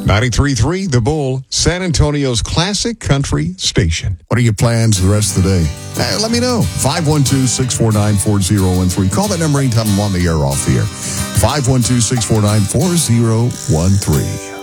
93.3 The Bull, San Antonio's classic country station. What are your plans the rest of the day? Hey, let me know. 512-649-4013. Call that number anytime I'm on the air, off the air. 512-649-4013.